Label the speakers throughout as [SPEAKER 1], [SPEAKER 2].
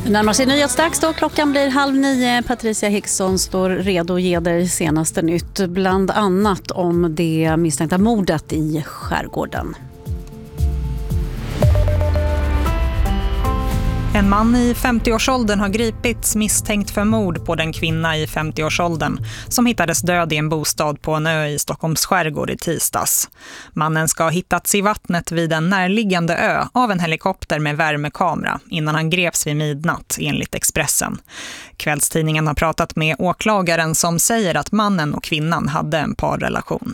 [SPEAKER 1] Närmar sig nyhetsdags då. Klockan blir 8:30. Patricia Hickson står redo att ge dig senaste nytt. Bland annat om det misstänkta mordet i skärgården.
[SPEAKER 2] En man i 50-årsåldern har gripits misstänkt för mord på den kvinna i 50-årsåldern som hittades död i en bostad på en ö i Stockholms skärgård i tisdags. Mannen ska ha hittats i vattnet vid en närliggande ö av en helikopter med värmekamera innan han greps vid midnatt, enligt Expressen. Kvällstidningen har pratat med åklagaren som säger att mannen och kvinnan hade en parrelation.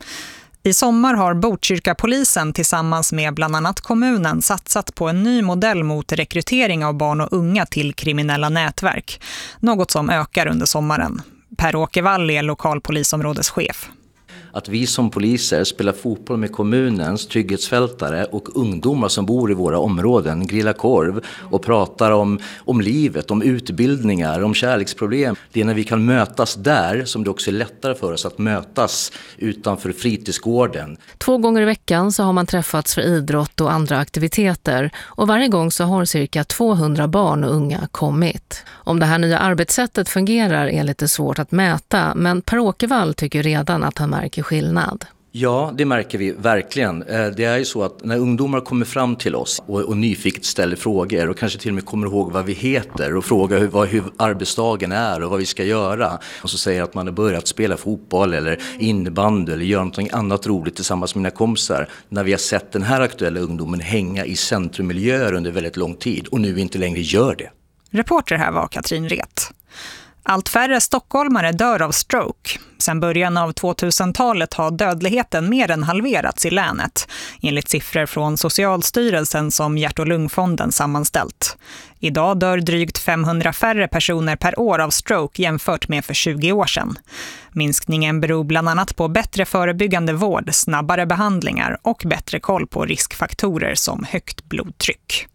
[SPEAKER 2] I sommar har Botkyrka-polisen tillsammans med bland annat kommunen satsat på en ny modell mot rekrytering av barn och unga till kriminella nätverk. Något som ökar under sommaren. Per-Åke Wall är lokalpolisområdeschef.
[SPEAKER 3] Att vi som poliser spelar fotboll med kommunens trygghetsfältare och ungdomar som bor i våra områden, grillar korv och pratar om livet, om utbildningar, om kärleksproblem. Det är när vi kan mötas där som det också är lättare för oss att mötas utanför fritidsgården.
[SPEAKER 4] 2 gånger i veckan så har man träffats för idrott och andra aktiviteter och varje gång så har cirka 200 barn och unga kommit. Om det här nya arbetssättet fungerar är lite svårt att mäta, men Per-Åke Wall tycker redan att han märker skillnad.
[SPEAKER 3] Ja, det märker vi verkligen. Det är ju så att när ungdomar kommer fram till oss och nyfiket ställer frågor och kanske till och med kommer ihåg vad vi heter och frågar hur arbetsdagen är och vad vi ska göra. Och så säger att man har börjat spela fotboll eller innebandy eller göra något annat roligt tillsammans med mina kompisar. När vi har sett den här aktuella ungdomen hänga i centrummiljöer under väldigt lång tid och nu inte längre gör det.
[SPEAKER 2] Reporter här var Katrin Ret. Allt färre stockholmare dör av stroke. Sedan början av 2000-talet har dödligheten mer än halverats i länet, enligt siffror från Socialstyrelsen som Hjärt- och lungfonden sammanställt. Idag dör drygt 500 färre personer per år av stroke jämfört med för 20 år sedan. Minskningen beror bland annat på bättre förebyggande vård, snabbare behandlingar och bättre koll på riskfaktorer som högt blodtryck.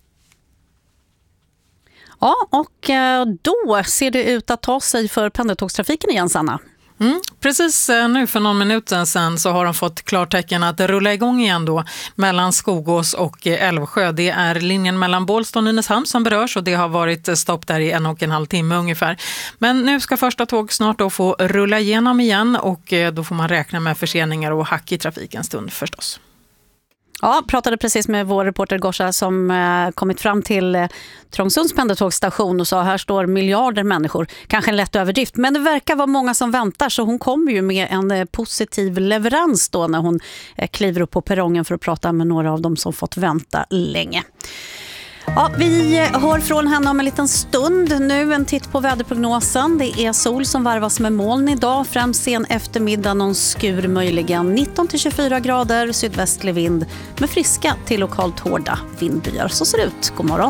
[SPEAKER 1] Ja, och då ser det ut att ta sig för pendeltågstrafiken igen, Sanna.
[SPEAKER 5] Precis nu för någon minut sedan så har de fått klartecken att rulla igång igen då mellan Skogås och Älvsjö. Det är linjen mellan Bålsta och Nynäshamn som berörs och det har varit stopp där i 1,5 timme ungefär. Men nu ska första tåg snart då få rulla igenom igen och då får man räkna med förseningar och hack i trafiken stund förstås.
[SPEAKER 1] Ja, pratade precis med vår reporter Gorsa som kommit fram till Trångsunds pendeltågsstation och sa här står miljarder människor. Kanske en lätt överdrift, men det verkar vara många som väntar så hon kommer ju med en positiv leverans då när hon kliver upp på perrongen för att prata med några av dem som fått vänta länge. Ja, vi hör från henne om en liten stund. Nu en titt på väderprognosen. Det är sol som varvas med moln idag. Främst sen eftermiddag någon skur möjligen. 19-24 grader, sydvästlig vind med friska till lokalt hårda vindbyar. Så ser det ut. God morgon.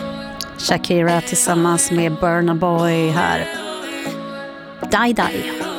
[SPEAKER 1] Shakira tillsammans med Burna Boy här. Die Die.